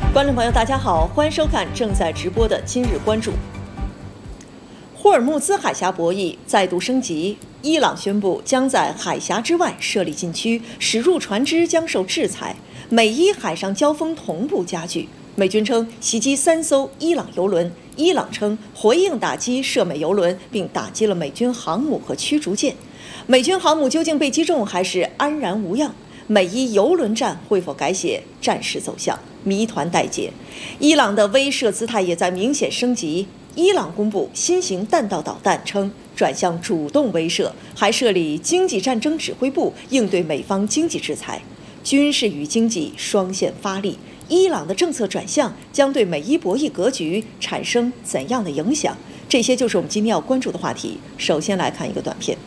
观众朋友，大家好，欢迎收看正在直播的今日关注。霍尔木兹海峡博弈再度升级，伊朗宣布将在海峡之外设立禁区，驶入船只将受制裁。美伊海上交锋同步加剧。美军称袭击3艘伊朗油轮，伊朗称回应打击涉美油轮，并打击了美军航母和驱逐舰。美军航母究竟被击中还是安然无恙？美伊油轮战会否改写战事走向？谜团待解。伊朗的威慑姿态也在明显升级。伊朗公布新型弹道导弹，称转向主动威慑，还设立经济战争指挥部应对美方经济制裁。军事与经济双线发力，伊朗的政策转向将对美伊博弈格局产生怎样的影响？这些就是我们今天要关注的话题。首先来看一个短片。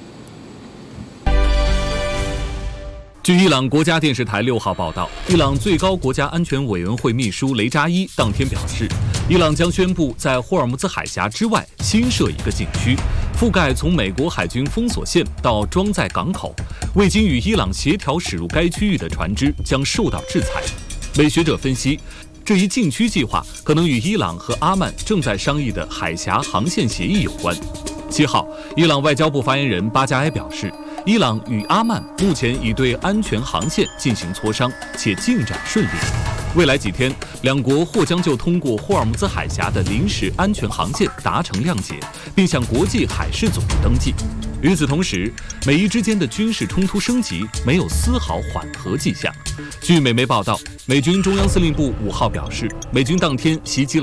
据伊朗国家电视台6号报道，伊朗最高国家安全委员会秘书雷扎伊当天表示，伊朗将宣布在霍尔木兹海峡之外新设一个禁区，覆盖从美国海军封锁线到装载港口，未经与伊朗协调驶入该区域的船只将受到制裁。美学者分析，这一禁区计划可能与伊朗和阿曼正在商议的海峡航线协议有关。7号，伊朗外交部发言人巴加埃表示，伊朗与阿曼目前已对安全航线进行磋商，且进展顺利。未来几天，两国或将就通过霍尔木兹海峡的临时安全航线达成谅解，并向国际海事组织登记。与此同时，美伊之间的军事冲突升级没有丝毫缓和迹象。据美媒报道，美军中央司令部5号表示，美军当天袭击了